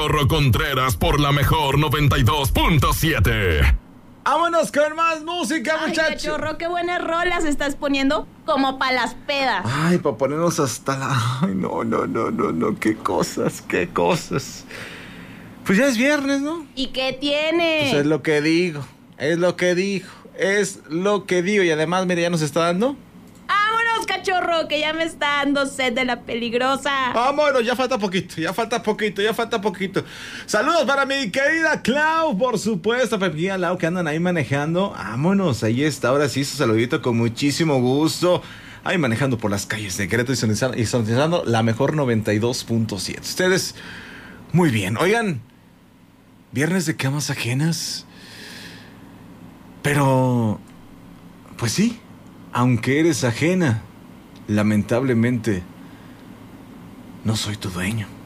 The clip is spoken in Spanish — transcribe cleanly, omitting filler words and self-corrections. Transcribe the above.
Cachorro Contreras por la mejor 92.7. Vámonos con más música, muchachos. Cachorro, qué buenas rolas estás poniendo como para las pedas. Ay, para ponernos hasta la... Ay, no, qué cosas. Pues ya es viernes, ¿no? ¿Y qué tiene? Pues es lo que digo. Y además, mire, ya nos está dando... Vámonos, cachorro, que ya me está dando sed de la peligrosa. Vámonos, ya falta poquito. Saludos para mi querida Clau, por supuesto, Pepilla, Lau, que andan ahí manejando. Vámonos, ahí está, ahora sí, su saludito con muchísimo gusto. Ahí manejando por las calles de Querétaro y sonizando la mejor 92.7. Ustedes, muy bien. Oigan, viernes de camas ajenas. Pero, pues sí, aunque eres ajena, lamentablemente, no soy tu dueño.